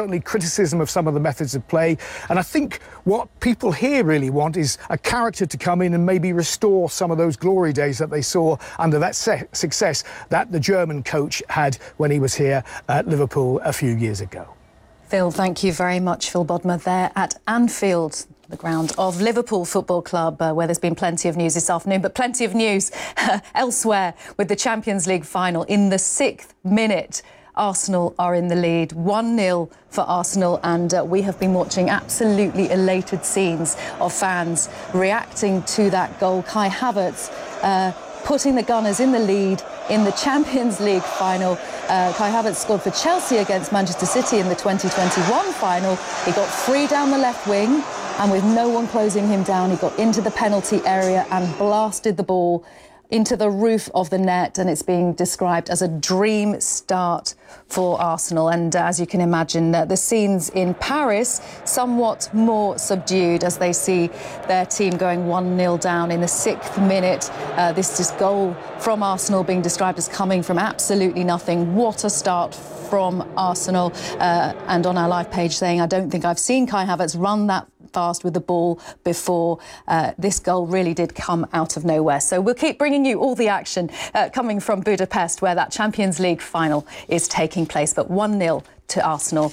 certainly criticism of some of the methods of play. And I think what people here really want is a character to come in and maybe restore some of those glory days that they saw under that success that the German coach had when he was here at Liverpool a few years ago. Phil, thank you very much. Phil Bodmer there at Anfield, the ground of Liverpool Football Club, where there's been plenty of news this afternoon, but plenty of news elsewhere with the Champions League final. In the 6th minute, Arsenal are in the lead, 1-0 for Arsenal, and we have been watching absolutely elated scenes of fans reacting to that goal. Kai Havertz putting the Gunners in the lead in the Champions League final. Kai Havertz scored for Chelsea against Manchester City in the 2021 final. He got free down the left wing, and with no one closing him down, he got into the penalty area and blasted the ball into the roof of the net, and it's being described as a dream start for Arsenal. And as you can imagine, the scenes in Paris somewhat more subdued as they see their team going 1-0 down in the 6th minute. This goal from Arsenal being described as coming from absolutely nothing. What a start from Arsenal. And on our live page saying, I don't think I've seen Kai Havertz run that fast with the ball before. This goal really did come out of nowhere. So we'll keep bringing you all the action coming from Budapest, where that Champions League final is taking place. But 1-0 to Arsenal